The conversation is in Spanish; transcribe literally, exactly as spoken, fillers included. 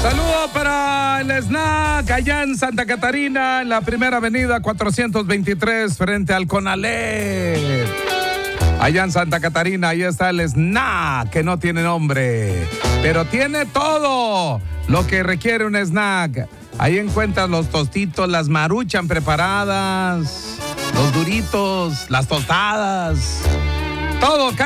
Saludo para el snack allá en Santa Catarina, en la primera avenida cuatrocientos veintitrés, frente al Conalep. Allá en Santa Catarina, ahí está el snack, que no tiene nombre, pero tiene todo lo que requiere un snack. Ahí encuentras los tostitos, las maruchan preparadas, los duritos, las tostadas, todo.